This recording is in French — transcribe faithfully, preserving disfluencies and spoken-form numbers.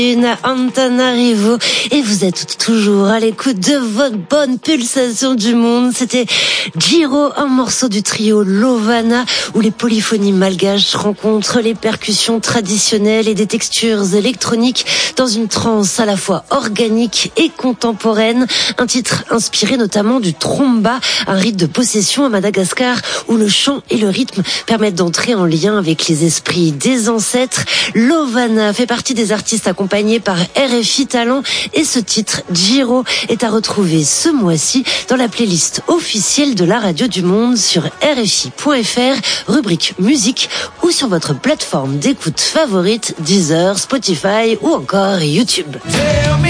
Antananarivo, et vous êtes toujours à l'écoute de votre bonne pulsation du monde. C'était Giro, un morceau du trio Lovana, où les polyphonies malgaches rencontrent les percussions traditionnelles et des textures électroniques dans une trance à la fois organique et contemporaine. Un titre inspiré notamment du tromba, un rite de possession à Madagascar où le chant et le rythme permettent d'entrer en lien avec les esprits des ancêtres. Lovana fait partie des artistes accompagnés par R F I Talent, et ce titre, Giro, est à retrouver ce mois-ci dans la playlist officielle de la Radio du Monde sur R F I point F R, rubrique musique, ou sur votre plateforme d'écoute favorite, Deezer, Spotify ou encore YouTube.